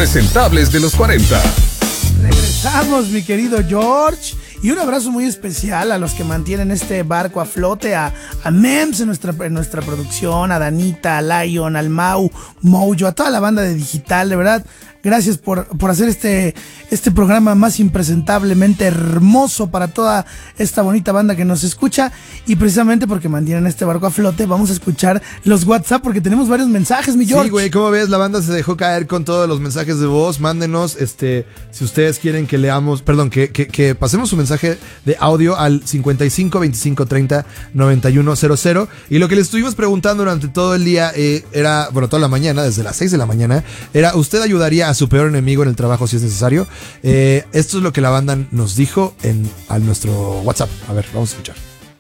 impresentables de los 40. Regresamos, mi querido George. Y un abrazo muy especial a los que mantienen este barco a flote, a Mems en nuestra producción, a Danita, a Lion, al Mau, Mojo, a toda la banda de Digital, de verdad. Gracias por hacer este programa más impresentablemente hermoso para toda esta bonita banda que nos escucha. Y precisamente porque mantienen este barco a flote, vamos a escuchar los WhatsApp porque tenemos varios mensajes, mi George. Sí, güey, ¿cómo ves? La banda se dejó caer con todos los mensajes de voz. Mándenos, si ustedes quieren que leamos, perdón, que pasemos su mensaje de audio al 55 25 30 91 00. Y lo que les estuvimos preguntando durante todo el día era, bueno, toda la mañana, desde las 6 de la mañana, era, ¿usted ayudaría a su peor enemigo en el trabajo si es necesario? Esto es lo que la banda nos dijo a nuestro WhatsApp. A ver, vamos a escuchar.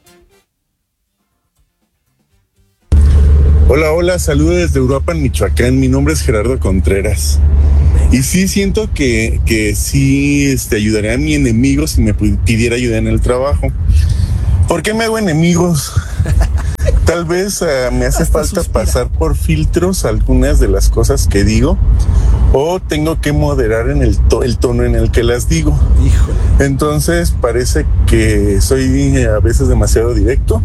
Hola, saludos desde Uruapan, Michoacán. Mi nombre es Gerardo Contreras. Y sí siento que sí ayudaría a mi enemigo si me pidiera ayuda en el trabajo. ¿Por qué me hago enemigos? Tal vez me hace falta pasar por filtros algunas de las cosas que digo, o tengo que moderar en el tono en el que las digo. Híjole. Entonces parece que soy a veces demasiado directo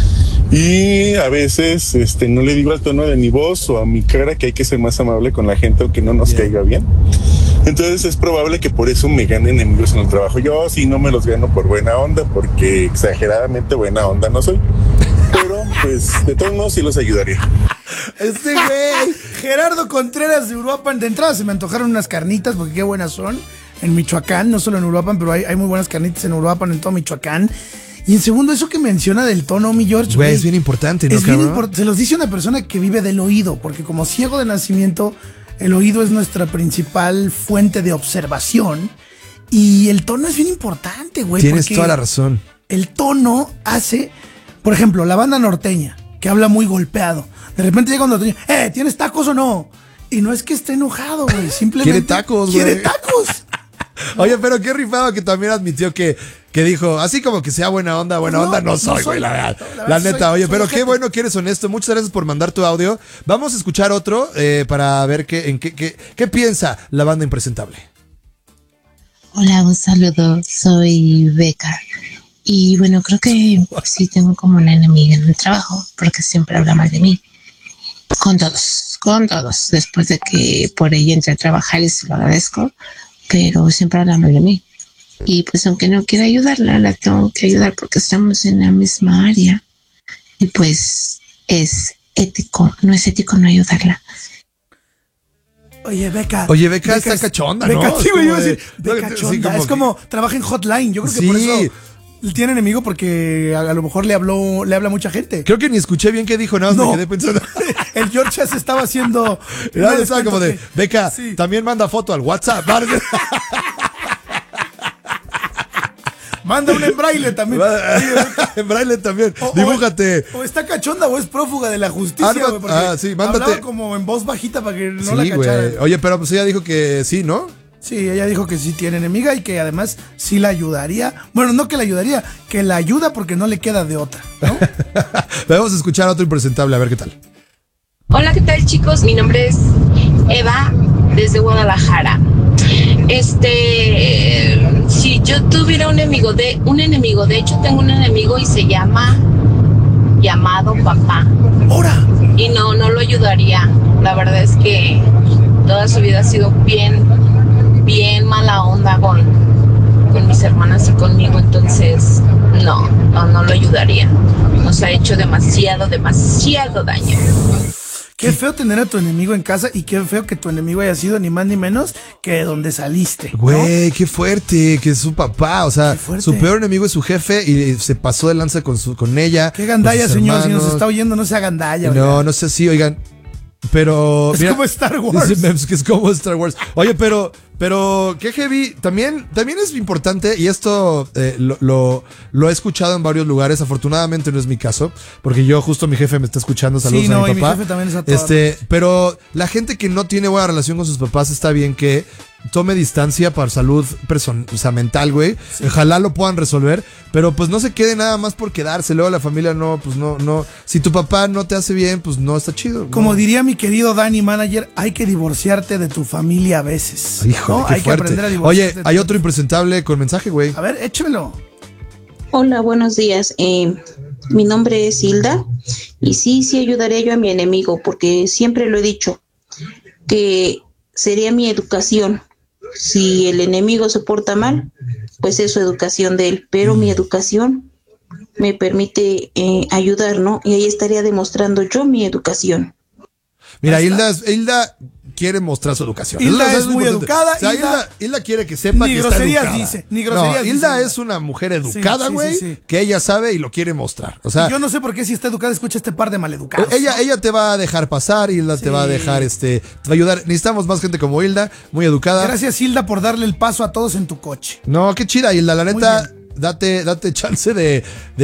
y a veces no le digo al tono de mi voz o a mi cara que hay que ser más amable con la gente aunque no nos caiga bien. Entonces es probable que por eso me gane enemigos en el trabajo. Yo sí no me los gano por buena onda, porque exageradamente buena onda no soy. Pero pues de todos modos sí los ayudaría. Este güey, Gerardo Contreras de Uruapan. De entrada se me antojaron unas carnitas porque qué buenas son en Michoacán, no solo en Uruapan, pero hay muy buenas carnitas en Uruapan, en todo Michoacán. Y en segundo, eso que menciona del tono, mi George. Güey, es bien importante, ¿no, cabrón? Se los dice una persona que vive del oído, porque como ciego de nacimiento, el oído es nuestra principal fuente de observación. Y el tono es bien importante, güey. Tienes toda la razón. El tono hace, por ejemplo, la banda norteña, que habla muy golpeado. De repente llega un norteño, ¿tienes tacos o no? Y no es que esté enojado, güey. Simplemente quiere tacos, güey. Quiere tacos. Oye, pero qué rifado que también admitió que dijo, así como que sea buena onda no soy, güey, la verdad. La neta, oye, pero qué bueno que eres honesto. Muchas gracias por mandar tu audio. Vamos a escuchar otro para ver qué piensa la banda impresentable. Hola, un saludo. Soy Beca. Y bueno, creo que sí tengo como una enemiga en el trabajo, porque siempre habla mal de mí. Con todos. Después de que por ella entré a trabajar y se lo agradezco, pero siempre habla mal de mí. Y pues aunque no quiera ayudarla, la tengo que ayudar porque estamos en la misma área. Y pues no es ético no ayudarla. Oye, Beca está cachonda, Beca, ¿no? sí, güey, iba a decir, Beca chonda. Sí, como es como trabaja en Hotline. Yo creo que por eso tiene enemigo, porque a lo mejor le habla mucha gente. Creo que ni escuché bien qué dijo, nada más me quedé pensando. El George ya se estaba haciendo. Estaba como de, Beca, también manda foto al WhatsApp. Manda un en braille también. En braille también. Dibújate. O está cachonda o es prófuga de la justicia, güey. Sí, mándate. Hablaba como en voz bajita para que no la cacharan. Oye, pero pues ella dijo que sí, ¿no? Sí, ella dijo que sí tiene enemiga y que además sí la ayudaría. Bueno, no que la ayudaría, que la ayuda porque no le queda de otra, ¿no? Vamos a escuchar a otro impresentable, a ver qué tal. Hehola, ¿qué tal, chicos? Mi nombre es Eva, desde Guadalajara. Si yo tuviera un enemigo, de hecho tengo un enemigo y se llama llamado papá. ¡Hora! Y no lo ayudaría. La verdad es que toda su vida ha sido bien mala onda con mis hermanas y conmigo, entonces no lo ayudaría. Nos ha hecho demasiado daño. Qué feo tener a tu enemigo en casa y qué feo que tu enemigo haya sido ni más ni menos que de donde saliste, ¿no? Güey, qué fuerte, que es su papá, o sea, su peor enemigo es su jefe y se pasó de lanza con ella. Qué gandalla, señor, si nos está oyendo, no sea gandalla. No sé si, oigan, pero... Es como Star Wars. Que es como Star Wars. Oye, pero qué heavy. También es importante, y esto lo he escuchado en varios lugares. Afortunadamente no es mi caso, porque justo mi jefe me está escuchando. Saludos a mi papá. Mi jefe también es a toda pero la gente que no tiene buena relación con sus papás, está bien que tome distancia para salud o sea, mental, güey. Sí. Ojalá lo puedan resolver, pero pues no se quede nada más por quedarse. Luego la familia no. Si tu papá no te hace bien, pues no está chido. Como diría mi querido Dani Manager, hay que divorciarte de tu familia a veces. Híjole, ¿no? Hay fuerte. que aprender a divorciarte. Oye, hay otro impresentable con mensaje, güey. A ver, échemelo. Hola, buenos días. Mi nombre es Hilda y sí ayudaría yo a mi enemigo porque siempre lo he dicho que sería mi educación. Si el enemigo se porta mal, pues es su educación de él, pero mi educación me permite ayudar, ¿no? Y ahí estaría demostrando yo mi educación. Mira, Hilda quiere mostrar su educación. Hilda es muy educada. O sea, Hilda quiere que sepa que está educada. Ni groserías dice. Hilda es una mujer educada, güey, sí. Que ella sabe y lo quiere mostrar. O sea, yo no sé por qué si está educada escucha este par de maleducados. Ella te va a dejar pasar, Hilda te va a dejar, te va a ayudar. Necesitamos más gente como Hilda, muy educada. Gracias, Hilda, por darle el paso a todos en tu coche. No, qué chida, Hilda, la neta. Date chance de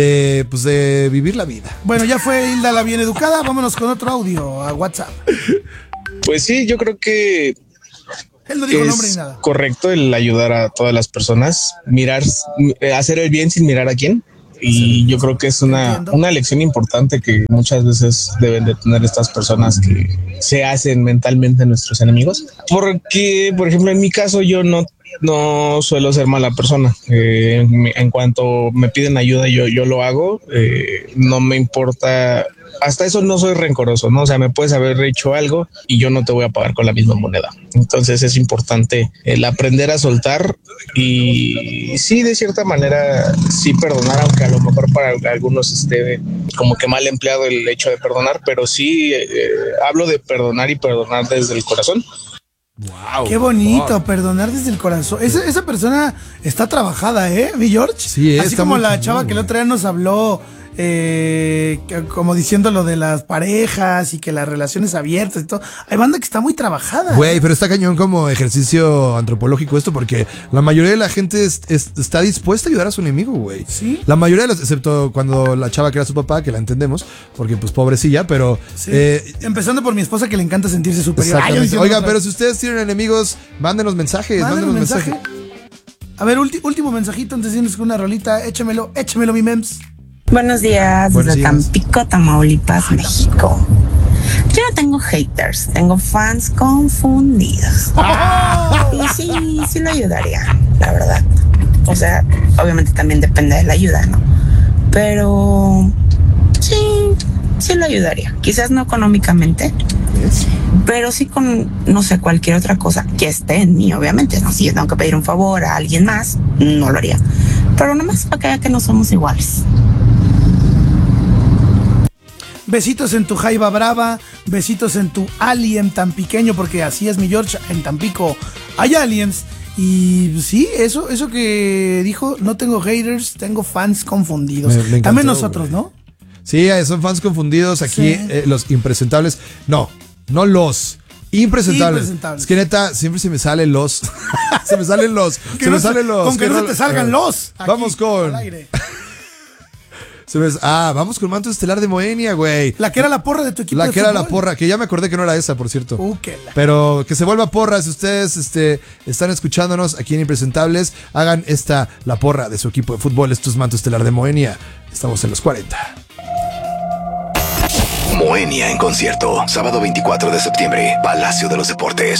vivir la vida. Bueno, ya fue Hilda la bien educada. Vámonos con otro audio a WhatsApp. Pues sí, yo creo que él no dijo nombre ni nada. Correcto el ayudar a todas las personas, hacer el bien sin mirar a quién. Y yo creo que es una lección importante que muchas veces deben de tener estas personas que se hacen mentalmente nuestros enemigos. Porque, por ejemplo, en mi caso yo no suelo ser mala persona. En cuanto me piden ayuda, yo lo hago. No me importa. Hasta eso no soy rencoroso, ¿no? O sea, me puedes haber hecho algo y yo no te voy a pagar con la misma moneda. Entonces es importante el aprender a soltar y sí, de cierta manera, sí perdonar, aunque a lo mejor para algunos esté como que mal empleado el hecho de perdonar, pero sí hablo de perdonar y perdonar desde el corazón. Wow, qué bonito, perdonar desde el corazón. Esa persona está trabajada, mi George. Sí, así como la chava que el otro día nos habló, como diciendo lo de las parejas y que las relaciones abiertas y todo. Hay banda que está muy trabajada. Güey, pero está cañón como ejercicio antropológico esto, porque la mayoría de la gente está dispuesta a ayudar a su enemigo, güey. Sí. La mayoría de los, excepto cuando la chava que era su papá, que la entendemos, porque pues pobrecilla, pero... Sí. Empezando por mi esposa, que le encanta sentirse superior. Oiga, pero si ustedes tienen enemigos, mándenos mensajes, mándenos mensaje. A ver, último mensajito antes de irnos con una rolita. Échamelo, mi mems. Buenos días, desde Tampico, Tamaulipas, México. Yo no tengo haters, tengo fans confundidos. Y sí lo ayudaría, la verdad. O sea, obviamente también depende de la ayuda, ¿no? Pero sí lo ayudaría. Quizás no económicamente, pero sí con, no sé, cualquier otra cosa que esté en mí, obviamente, ¿no? Si yo tengo que pedir un favor a alguien más, no lo haría. Pero nomás para que vea que no somos iguales. Besitos en tu jaiba brava, besitos en tu alien tan pequeño, porque así es mi George, en Tampico hay aliens. Y sí, eso que dijo, no tengo haters, tengo fans confundidos. Me encantó, también nosotros, güey. ¿No? Sí, son fans confundidos aquí, sí. Los impresentables. No los impresentables. Es que neta, siempre se me salen los. Se me salen los. Con que no te salgan los. Aquí, vamos con. Vamos con Manto Estelar de Moenia, güey. La que era la porra de tu equipo. La que era la porra, que ya me acordé que no era esa, por cierto. Pero que se vuelva porra. Si ustedes están escuchándonos aquí en Impresentables, hagan la porra de su equipo de fútbol. Esto es Manto Estelar de Moenia. Estamos en los 40. Moenia en concierto, sábado 24 de septiembre, Palacio de los Deportes.